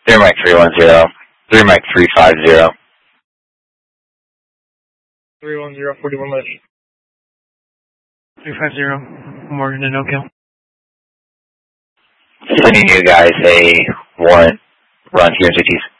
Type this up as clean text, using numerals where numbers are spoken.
3 Mike 310. 3 Mike 350. 310, 41 left. 350, Morgan to no kill. Sending you guys a warrant run here in 60s.